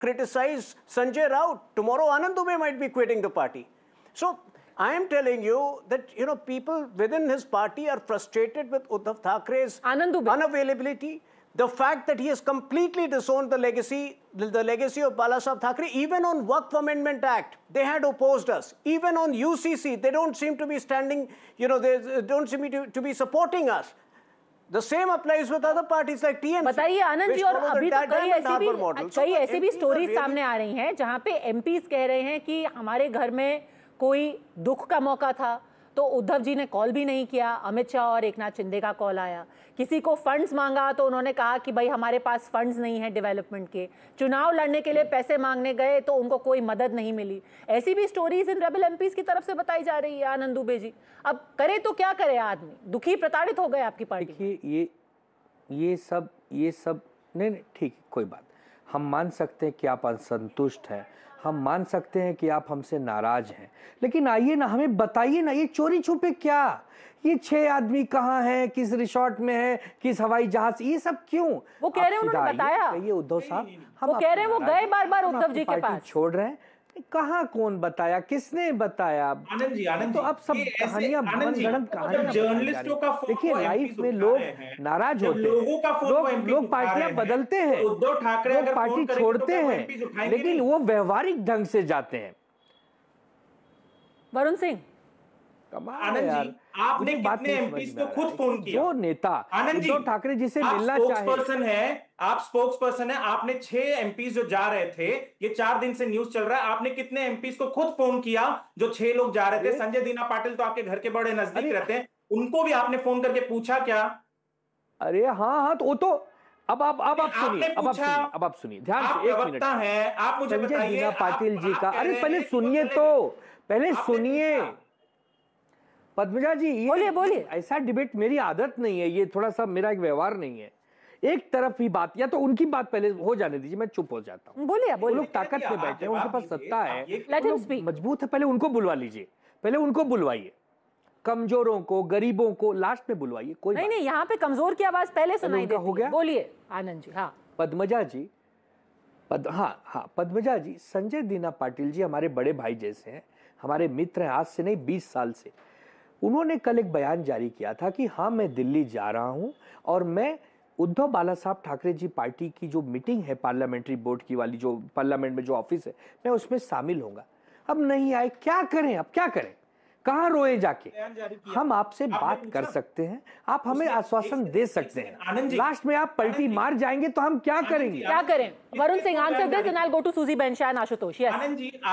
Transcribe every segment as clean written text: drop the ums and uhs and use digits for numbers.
criticize Sanjay Raut. Tomorrow Anand Dubey might be quitting the party. So I am telling you that, people within his party are frustrated with Uddhav Thackeray's unavailability. The fact that he has completely disowned the legacy of Balasaheb Thackeray. Even on Waqf Amendment Act, they had opposed us. Even on UCC, they don't seem to be standing, they don't seem to be supporting us. The same applies with other parties like TMC. बताइए आनंद जी, और अभी तो कई ऐसी भी stories सामने आ रही हैं जहां पे एमपीज कह रहे हैं कि हमारे घर में कोई दुख का मौका था तो उद्धव जी ने कॉल भी नहीं किया, अमित शाह और एकनाथ शिंदे का कॉल आया। किसी को फंड्स मांगा तो उन्होंने कहा कि भाई हमारे पास फंड्स नहीं है डेवलपमेंट के। चुनाव लड़ने के लिए पैसे मांगने गए तो उनको कोई मदद नहीं मिली। ऐसी भी स्टोरीज इन रेबल एमपीज की तरफ से बताई जा रही है आनंद दुबे जी। अब करे तो क्या करे आदमी, दुखी प्रताड़ित हो गए आपकी पार्टी। देखिए ये सब नहीं ठीक, कोई बात, हम मान सकते हैं कि आप असंतुष्ट हैं, हम मान सकते हैं कि आप हमसे नाराज हैं, लेकिन आइए ना, हमें बताइए ना, ये चोरी छुपे क्या, ये 6 आदमी कहाँ हैं, किस रिसोर्ट में है, किस हवाई जहाज, ये सब क्यों? वो कह रहे हैं, उन्होंने बताया, ये उद्धव साहब, वो कह रहे हैं वो गए बार-बार उद्धव जी के पास, छोड़ रहे हैं। कहाँ, कौन बताया, किसने बताया? आनंद जी, तो अब सब कहानियां गढ़ंत कहानियां। जर्नलिस्टों का फोन, देखिए लाइफ में लोग नाराज होते हैं, लोग पार्टियां बदलते हैं, उद्धव ठाकरे लोग पार्टी छोड़ते हैं, लेकिन वो व्यवहारिक ढंग से जाते हैं। वरुण सिंह, आनंद जी, आपने कितने एमपीज को खुद फोन किया? जो नेता उद्धव ठाकरे जिसे मिलना चाहे, आप स्पोक्स पर्सन है, आपने 6 एमपीज जो जा रहे थे, ये 4 दिन से न्यूज चल रहा है, आपने कितने एमपीज को खुद फोन किया जो 6 लोग जा रहे थे? संजय दीना पाटिल तो आपके घर के बड़े नजदीक रहते हैं, उनको भी आपने फोन करके पूछा क्या? अरे हाँ, तो वो तो अब आप सुनिए ध्यान से, 1 मिनट है, आप मुझे बताइए संजय दीना पाटिल जी का, अरे पहले सुनिए, तो पहले सुनिए पद्मजा जी, बोलिए। ऐसा डिबेट मेरी आदत नहीं है, ये थोड़ा सा मेरा एक व्यवहार नहीं है। एक तरफ ही बात, या तो उनकी बात पहले हो जाने दीजिए, मैं चुप हो जाता हूँ। बोलिए। वो लोग ताकत में बैठे हैं, उनके पास सत्ता है, मजबूत है, पहले उनको बुलवा लीजिए, पहले उनको बुलवाइए, कमजोरों को, गरीबों को लास्ट में बुलवाइए। कोई नहीं, यहाँ पे कमजोर की आवाज पहले सुनाई देती है। हो गया, बोलिए आनंद जी। हाँ पद्मजा जी, पद्मजा जी, संजय दीना पाटिल जी हमारे बड़े भाई जैसे हैं, हमारे मित्र हैं, आज से नहीं 20 साल से। उन्होंने कल एक बयान जारी किया था कि हाँ, मैं दिल्ली जा रहा हूं और मैं उद्धव बालासाहब ठाकरे जी पार्टी की जो मीटिंग है पार्लियामेंट्री बोर्ड की वाली, जो पार्लियामेंट में जो ऑफिस है, मैं उसमें शामिल होऊंगा। अब नहीं आए, क्या करें? अब क्या करें? कहां रोए जाके? हम आपसे बात कर सकते हैं, आप हमें आश्वासन दे सकते हैं, लास्ट में आप पलटी मार जाएंगे तो हम क्या करेंगे? क्या करें? Varun Singh, answer this and I will go to सूजी बेंशा एंड आशुतोष। यस आनंद जी,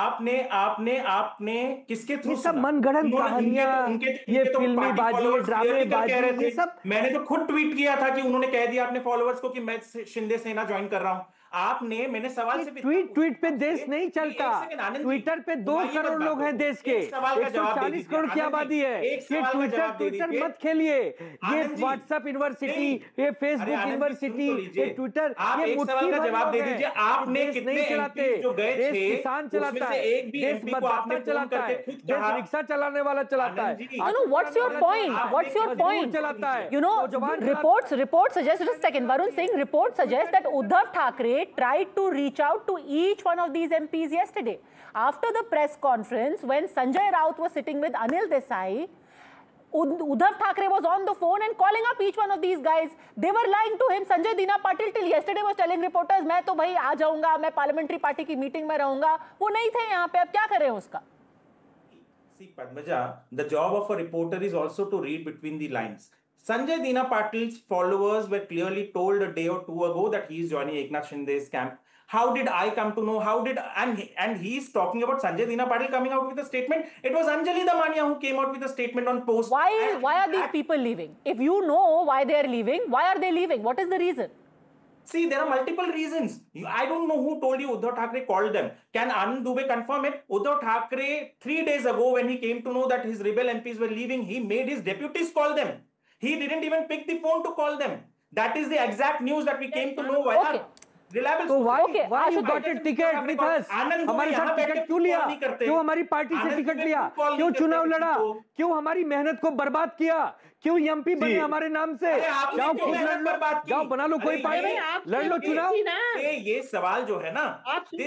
आपने किसके थ्रू? ये सब मनगढ़ंत कहानियां, ये फिल्मी बाजी, ड्रामे बाजी, ये सब। मैंने तो खुद ट्वीट किया था कि उन्होंने कह दिया अपने फॉलोअर्स को कि मैं शिंदे सेना ज्वाइन कर रहा हूं। मैंने सवाल से ट्वीट पे देश नहीं चलता, ट्विटर पे 2 करोड़ लोग हैं देश के, 140 करोड़ की आबादी है। ये ट्विटर मत खेलिए, ये व्हाट्सएप यूनिवर्सिटी, ये फेसबुक यूनिवर्सिटी, ये ट्विटर, ये मुट्ठी भर जवाब दे दीजिए। आपने नहीं चलाते, देश किसान चलाता है, देश मतदाता चलाता है, देश रिक्शा चलाने वाला चलाता है। What's your point? चलाता है, you know, reports suggest, just a second, Varun Singh, reports suggest that Uddhav Thackeray tried to reach out to each one of these MPs yesterday. After the press conference, when Sanjay Raut was sitting with Anil Desai, Uddhav Thackeray was on the phone and calling up each one of these guys. They were lying to him. Sanjay Dina Patil till yesterday was telling reporters, मैं तो भाई आ जाऊंगा, मैं parliamentary party की meeting में रहूंगा। वो नहीं थे यहाँ पे, अब क्या करें उसका? See, Padmaja, the job of a reporter is also to read between the lines. Sanjay Dina Patil's followers were clearly told a day or 2 ago that he is joining Eknath Shinde's camp. How did I come to know? And he's talking about Sanjay Dina Patil coming out with a statement. It was Anjali Damania who came out with a statement on post. Why are these people leaving? If you know why they are leaving, why are they leaving? What is the reason? See, there are multiple reasons. I don't know who told you Uddhav Thackeray called them. Can Anand Dubey confirm it? Uddhav Thackeray, 3 days ago when he came to know that his rebel MPs were leaving, he made his deputies call them. He didn't even pick the phone to call them. That is the exact news that we came to know via reliable तो sources. why Ashutosh, you got a ticket with us? हमारे साथ ticket क्यों लिया? क्यों हमारी party से ticket लिया? क्यों चुनाव लड़ा? क्यों हमारी मेहनत को बर्बाद किया? क्यों एमपी बने हमारे नाम से? जाओ खुद लड़ लो, जाओ बना लो कोई पार्टी, लड़ लो चुनाव। ये सवाल जो है ना,